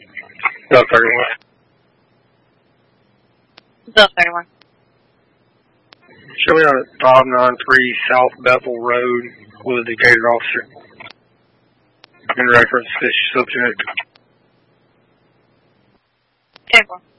South 31. South 31. Show me on 593 South Bethel Road with a Decatur officer. In reference to subject. 10-4.